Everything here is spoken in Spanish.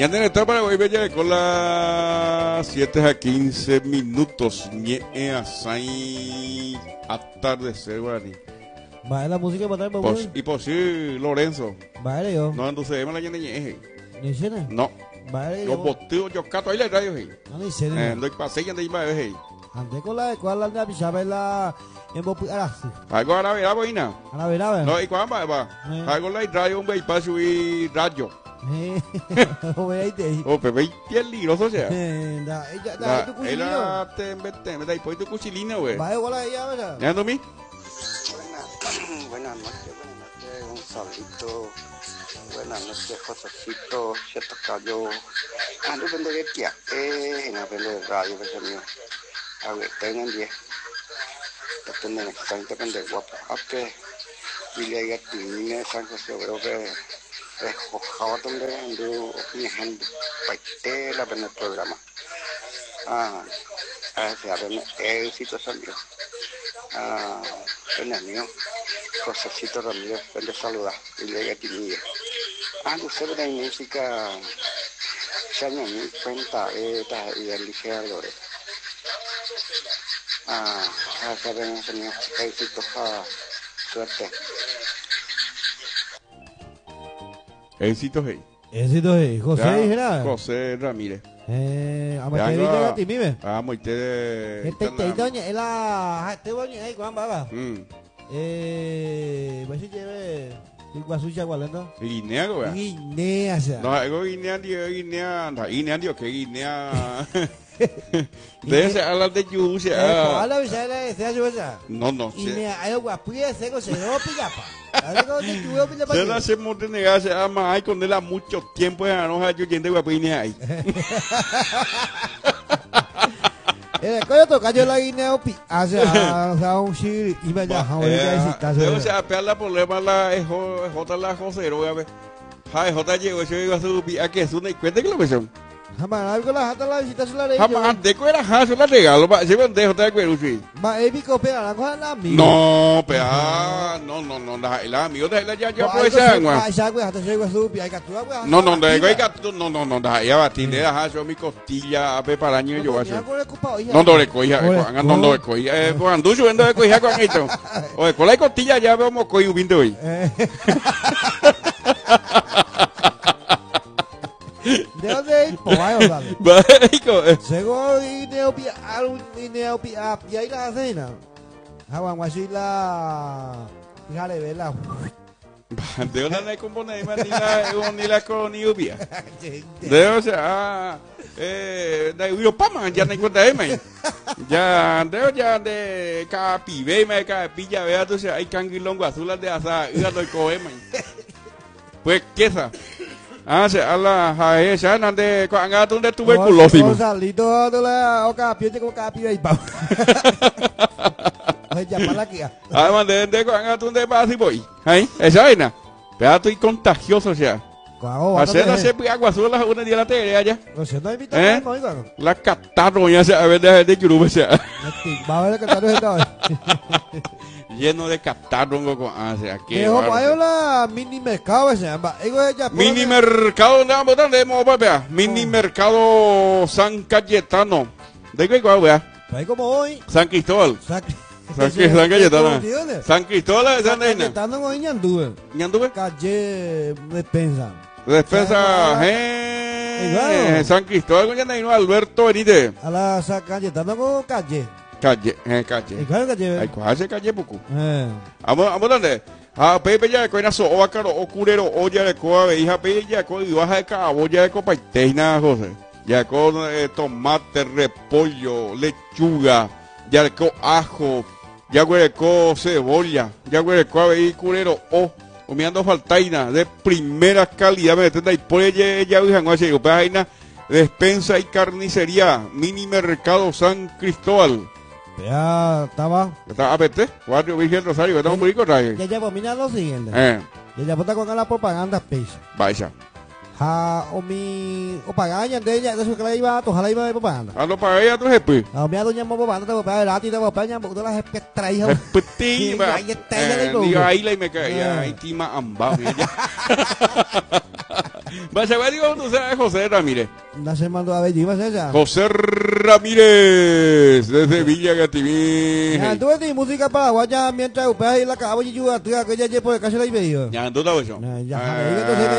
Ya en el estado para hoy bella con las 7:15 ñe asai atardecer guarani. Vale la música para estar Pos, y por si Lorenzo. Vale yo. No ando se llama la ñe. Ni cena. No. Vale Los yo. boteos yo cato ahí la radio hey. No ni cena. No hay paseo de iba hey. Ande con la cual la pisaba la en bopu arasi. Algo ahora verá boina. Ana verá. No, y cuándo va. Algo la radio un bay paso y radio. O ahí te. Oh, pero es peligroso sea. Da ella da tu cuchillo. Ella te da y pues tu cuchilina, güey. Vale, hola ella, ¿verdad? ¿Ya no mi? Buenas noches, un saludito. Buenas noches, Josecito, se tocayo. Ando vendo que kia, en la pele de radio que se mío. A ver, tengan 10. Depende de que están de guapo. Aunque Villa y Gatinine, San José, creo que es jojado donde ando opinando. Paite la pena el programa. Se abre éxito salió. Pena mío. Josecito Ramírez, vende saludar. Villa y Gatinine. No sé de música. Se me cuenta y el liceo de saben señor éxito suerte. Éxito hey. Éxito es José Gerard. José Ramírez. A Margarita Gati vive. Moite. Este doña ela este doña Juan Baba. Pues si lleve Iguasucha Gualendo. Guinea, güey. Guinea, no, algo Guinea, que Guinea. De ese hablar de Yusia. Habla bisala de esa yusa. No. Guinea, hay guapuya seco se no pillapa. Algo de yuyo pillapa. Se la se monte negarse ama hay con él a mucho tiempo en anoja yo yendo guapuina ahí. Coño toca yo la guinea opi. Hacia un shiri y me llama o sea, peor la problema la es J la Josero, a ver. Hay J llegó, yo iba a subir a que es una y cuenta que lo ves. Jamás algo la jata la visita sola de jamás de cuera jaso la regalo, va, se van de J de cuero sí. Va epico pega la cosa la amigo. No, pea, no, la amigo de la ya pues agua. No, da ya batinde jaso mi costilla a preparaño yo va. No le coija, no le coija, cuando yo vendo de coija con esto. Oye, con la costilla ya vamos coi ubindo hoy. ¿De dónde es? Pues vaya, dale. Seguro Neopia, y ahí la cena. Javan Guasila, fíjale, vela. ¿De dónde hay componer ni la coniubia? De o sea, de Europa, ya no hay cuenta de mí. Ya de capive, me capilla, vea, tú hay canguilongo azulas de asa, y a lo coge, pues, ¿qué es? Se ala hae sa nande ko anga tunde tuberculosis. Salito de la oca pie como capi ahí pa. Pues ya para aquí. Mande ko anga tunde pa si boy. Hai, esa vaina. Pedazo y contagioso sea. Hacer agua sola una día la tele allá. No sé, no invita la catarro ya se a ver de Yurube sea. Va a ver que catarro está. Lleno de catarro con aquí. La mini mercado se llama. Mini mercado de ambos mini mercado San Cayetano. ¿De qué cuál vea? Ahí como hoy. San Cristóbal. San Cayetano. San Cristóbal de San Cayetano hoy ñanduve. ¿Ñanduve? Calle Despensa. Despensa, San Cristóbal con Yandaino Alberto Benítez. A la San Cayetano con calle. Calle. ¿Y cuál calle? Hay cojarse calle poco. Vamos dónde. Pepe ya con eso o acaro o curero o ya de coa hija Pepe ya con y baja de cabo ya de copa y José. Ya con tomate, repollo, lechuga, ya de co ajo, ya de co cebolla, ya de coa y curero o comiendo faltaina de primera calidad, me detenda y por ella ya vijan o así, paina despensa y carnicería, mini mercado San Cristóbal. Ya estaba. Estaba apete, Guardia Virgen Rosario, estamos muy rico, traje. Ya mira lo siguiente. Ya está con la propaganda peixe. Vaya. O paganya de ella, de su que la iba a tojar la iba de propaganda. Lo pagué a tu jefe. A mi doña mo propaganda te pagar el ati te pagar porque las traía. Petit, diga ahí la y me caía, ahí tima amba. Vaya, digo, tú sabes, José Ramírez. Una semana a ver, ¿y esa? José Ramírez, desde Villa Gatimí. Ya, tú ves música paraguaya mientras ustedes ahí en la cabo y yo, tú aquella por el caso de ahí medio. Ya, tú sabes eso. Ya,